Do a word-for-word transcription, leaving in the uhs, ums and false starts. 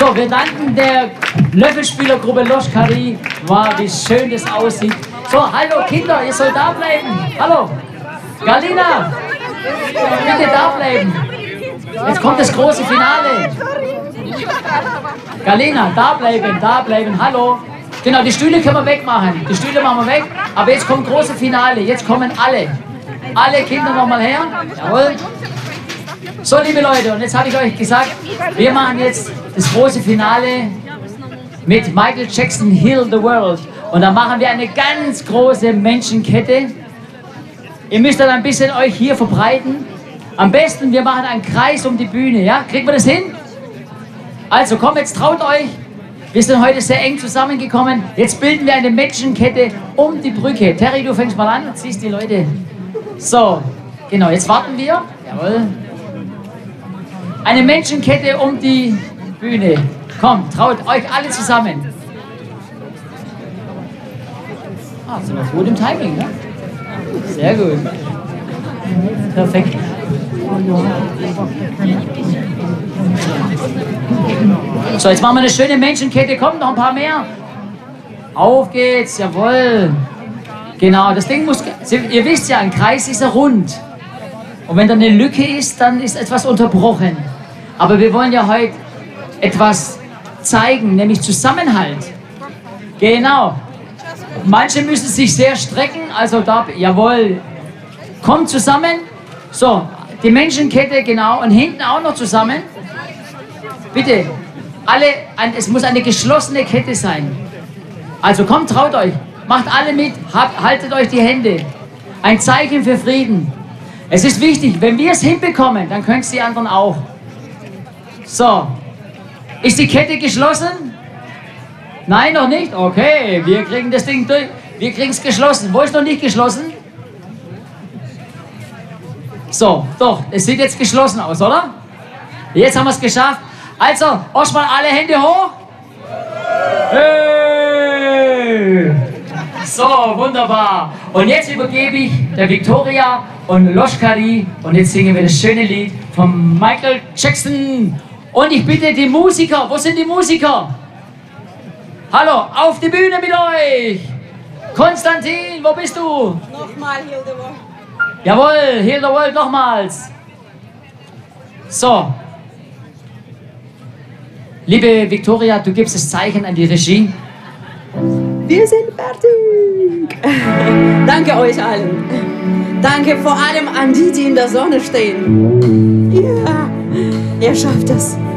So, wir danken der Löffelspielergruppe Loschkari. Wow, wie schön das aussieht. So, hallo Kinder, ihr sollt da bleiben. Hallo. Galina, bitte da bleiben. Jetzt kommt das große Finale. Galina, da bleiben, da bleiben. Hallo. Genau, die Stühle können wir wegmachen. Die Stühle machen wir weg. Aber jetzt kommt große Finale. Jetzt kommen alle. Alle Kinder nochmal her. Jawohl. So, liebe Leute, und jetzt habe ich euch gesagt, wir machen jetzt das große Finale mit Michael Jackson Heal the World. Und da machen wir eine ganz große Menschenkette. Ihr müsst dann ein bisschen euch hier verbreiten. Am besten, wir machen einen Kreis um die Bühne. Ja? Kriegen wir das hin? Also komm, jetzt traut euch. Wir sind heute sehr eng zusammengekommen. Jetzt bilden wir eine Menschenkette um die Brücke. Terry, du fängst mal an und ziehst die Leute. So, genau, jetzt warten wir. Jawohl. Eine Menschenkette um die Bühne. Kommt, traut euch alle zusammen. Ah, sind wir gut im Timing, ne? Sehr gut. Perfekt. So, jetzt machen wir eine schöne Menschenkette. Kommt noch ein paar mehr. Auf geht's, jawohl. Genau, das Ding muss, ihr wisst ja, ein Kreis ist ja rund. Und wenn da eine Lücke ist, dann ist etwas unterbrochen. Aber wir wollen ja heute etwas zeigen, nämlich Zusammenhalt. Genau. Manche müssen sich sehr strecken, also da, jawohl. Kommt zusammen. So, die Menschenkette, genau. Und hinten auch noch zusammen. Bitte, alle, ein, es muss eine geschlossene Kette sein. Also kommt, traut euch. Macht alle mit, habt, haltet euch die Hände. Ein Zeichen für Frieden. Es ist wichtig, wenn wir es hinbekommen, dann können es die anderen auch. So, ist die Kette geschlossen? Nein, noch nicht? Okay, wir kriegen das Ding durch. Wir kriegen es geschlossen. Wo ist noch nicht geschlossen? So, doch, es sieht jetzt geschlossen aus, oder? Jetzt haben wir es geschafft. Also, erstmal alle Hände hoch. Hey! So, wunderbar. Und jetzt übergebe ich der Victoria und Loschkari und jetzt singen wir das schöne Lied von Michael Jackson. Und ich bitte die Musiker, wo sind die Musiker? Hallo, auf die Bühne mit euch. Konstantin, wo bist du? Nochmal Heal the World. Jawohl, Heal the World nochmals. So. Liebe Victoria, du gibst das Zeichen an die Regie. Wir sind fertig. Danke euch allen. Danke vor allem an die, die in der Sonne stehen. Ja, ihr schafft es.